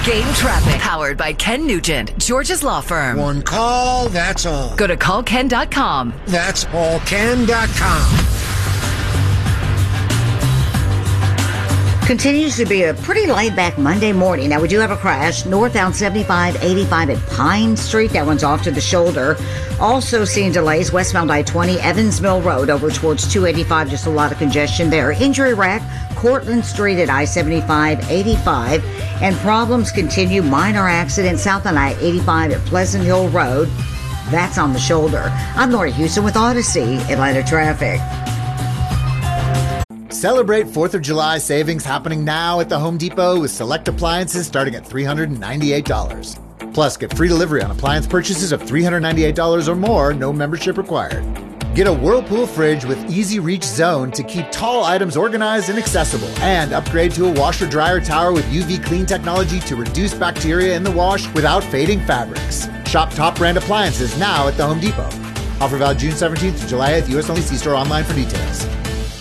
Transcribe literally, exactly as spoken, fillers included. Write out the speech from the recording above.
Game Traffic, powered by Ken Nugent, George's Law Firm. One call, that's all. Go to call ken dot com. That's all ken dot com. Continues to be a pretty laid-back Monday morning. Now, we do have a crash northbound seventy-five eighty-five at Pine Street. That one's off to the shoulder. Also seeing delays westbound I twenty, Evans Mill Road over towards two eighty-five. Just a lot of congestion there. Injury rack, Cortland Street at I seventy-five eighty-five. And problems continue. Minor accident south on I eighty-five at Pleasant Hill Road. That's on the shoulder. I'm Laura Houston with Odyssey Atlanta Traffic. Celebrate fourth of July savings happening now at the Home Depot with select appliances starting at three hundred ninety-eight dollars. Plus, get free delivery on appliance purchases of three hundred ninety-eight dollars or more, no membership required. Get a Whirlpool fridge with Easy Reach Zone to keep tall items organized and accessible. And upgrade to a washer-dryer tower with U V clean technology to reduce bacteria in the wash without fading fabrics. Shop top brand appliances now at the Home Depot. Offer valid June seventeenth to July eighth, U S only. See store online for details.